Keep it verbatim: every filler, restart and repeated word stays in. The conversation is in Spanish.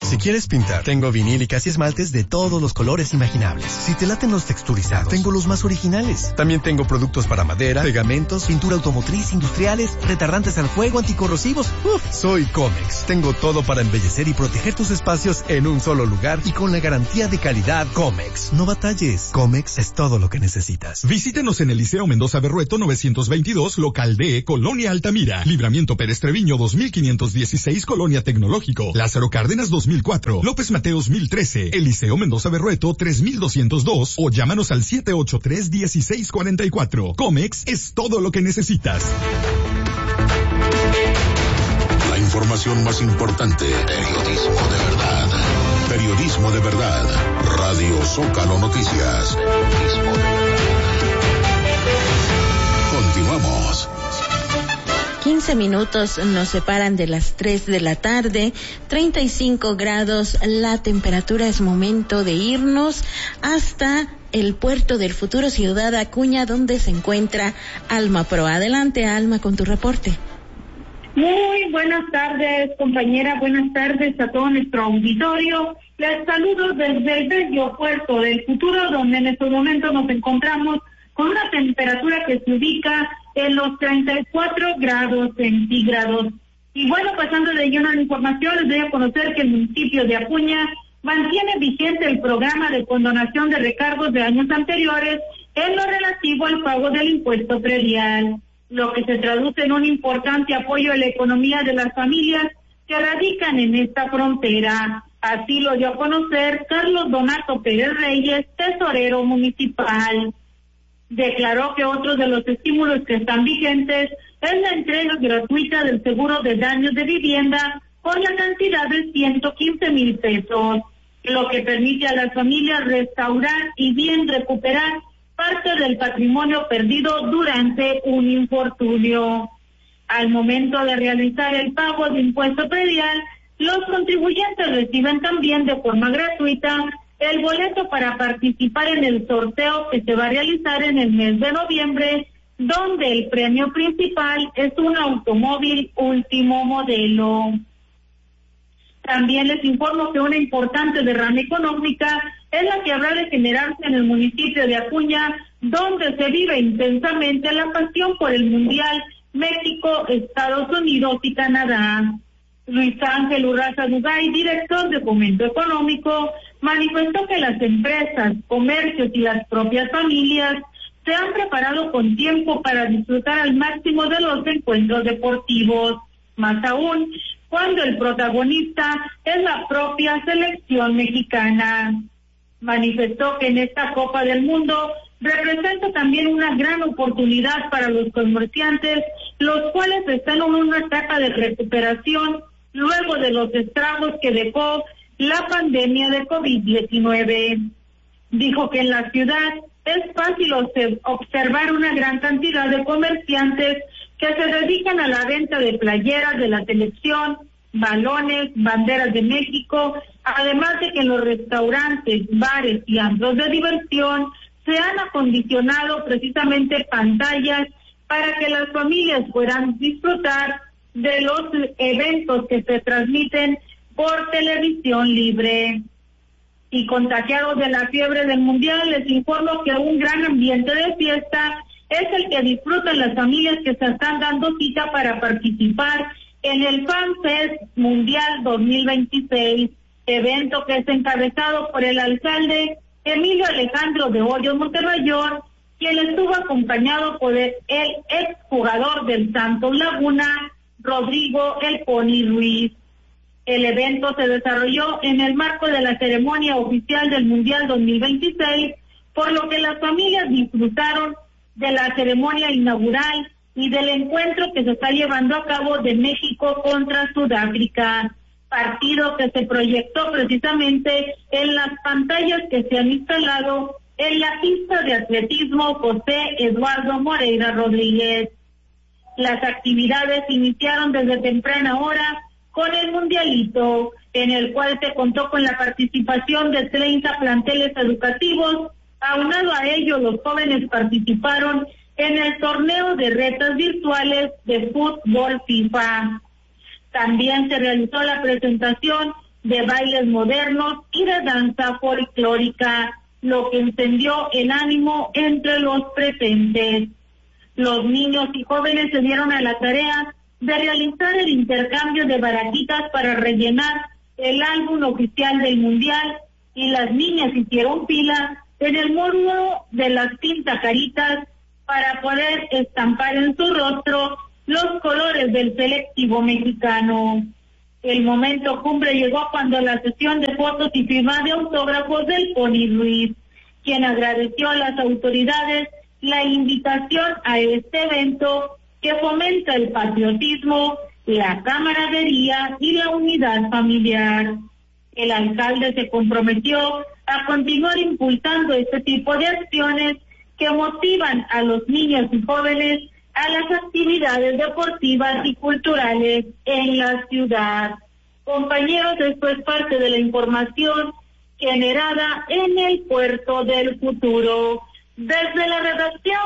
Si quieres pintar, tengo vinílicas y esmaltes de todos los colores imaginables. Si te laten los texturizados, tengo los más originales. También tengo productos para madera, pegamentos, pintura automotriz, industriales, retardantes al fuego, anticorrosivos. Uf, soy Comex. Tengo todo para embellecer y proteger tus espacios en un solo lugar y con la garantía de calidad Comex. No batalles. Comex es todo lo que necesitas. Visítenos en el Liceo Mendoza Berrueto novecientos veintidós, local D, Colonia Altamira. Libramiento Pérez Treviño dos mil quinientos dieciséis, Colonia Tecnológico. Lázaro Cárdenas dos mil cuatro, López Mateos mil trece, el Liceo Mendoza Berrueto tres mil doscientos dos o llámanos al siete ocho tres, uno seis cuatro cuatro. Comex es todo lo que necesitas. La información más importante, periodismo de verdad. Periodismo de verdad. Radio Zócalo Noticias. Periodismo de verdad. Continuamos. quince minutos nos separan de las tres de la tarde, treinta y cinco grados la temperatura. Es momento de irnos hasta el puerto del futuro, Ciudad Acuña, donde se encuentra Alma Pro. Adelante, Alma, con tu reporte. Muy buenas tardes, compañera, buenas tardes a todo nuestro auditorio. Les saludo desde el bello puerto del futuro, donde en estos momentos nos encontramos con una temperatura que se ubica en los treinta y cuatro grados centígrados. Y bueno, pasando de lleno a la información, les doy a conocer que el municipio de Acuña mantiene vigente el programa de condonación de recargos de años anteriores en lo relativo al pago del impuesto predial, lo que se traduce en un importante apoyo a la economía de las familias que radican en esta frontera. Así lo dio a conocer Carlos Donato Pérez Reyes, tesorero municipal. Declaró que otro de los estímulos que están vigentes es la entrega gratuita del seguro de daños de vivienda con la cantidad de ciento quince mil pesos, lo que permite a las familias restaurar y bien recuperar parte del patrimonio perdido durante un infortunio. Al momento de realizar el pago de impuesto predial, los contribuyentes reciben también de forma gratuita el boleto para participar en el sorteo que se va a realizar en el mes de noviembre, donde el premio principal es un automóvil último modelo. También les informo que una importante derrama económica es la que habrá de generarse en el municipio de Acuña, donde se vive intensamente la pasión por el Mundial México, Estados Unidos y Canadá. Luis Ángel Urraza Dugay, director de Fomento Económico, manifestó que las empresas, comercios y las propias familias se han preparado con tiempo para disfrutar al máximo de los encuentros deportivos, más aún cuando el protagonista es la propia selección mexicana. Manifestó que en esta Copa del Mundo representa también una gran oportunidad para los comerciantes, los cuales están en una etapa de recuperación luego de los estragos que dejó la pandemia de COVID diecinueve. Dijo que en la ciudad es fácil observar una gran cantidad de comerciantes que se dedican a la venta de playeras de la selección, balones, banderas de México, además de que en los restaurantes, bares y antros de diversión se han acondicionado precisamente pantallas para que las familias puedan disfrutar de los eventos que se transmiten por televisión libre. Y contagiados de la fiebre del Mundial, les informo que un gran ambiente de fiesta es el que disfrutan las familias que se están dando cita para participar en el Fan Fest Mundial dos mil veintiséis, evento que es encabezado por el alcalde Emilio Alejandro de Hoyos Montemayor, quien estuvo acompañado por el, el exjugador del Santos Laguna, Rodrigo El Pony Ruiz. El evento se desarrolló en el marco de la ceremonia oficial del Mundial dos mil veintiséis, por lo que las familias disfrutaron de la ceremonia inaugural y del encuentro que se está llevando a cabo de México contra Sudáfrica, partido que se proyectó precisamente en las pantallas que se han instalado en la pista de atletismo José Eduardo Moreira Rodríguez. Las actividades iniciaron desde temprana hora con el Mundialito, en el cual se contó con la participación de treinta planteles educativos. Aunado a ello, los jóvenes participaron en el torneo de retas virtuales de fútbol FIFA. También se realizó la presentación de bailes modernos y de danza folclórica, lo que encendió el ánimo entre los presentes. Los niños y jóvenes se dieron a la tarea de realizar el intercambio de barajitas para rellenar el álbum oficial del Mundial, y las niñas hicieron fila en el módulo de las pintacaritas para poder estampar en su rostro los colores del selectivo mexicano. El momento cumbre llegó cuando la sesión de fotos y firma de autógrafos del Pony Ruiz, quien agradeció a las autoridades la invitación a este evento que fomenta el patriotismo, la camaradería y la unidad familiar. El alcalde se comprometió a continuar impulsando este tipo de acciones que motivan a los niños y jóvenes a las actividades deportivas y culturales en la ciudad. Compañeros, esto es parte de la información generada en el Puerto del Futuro. Desde la redacción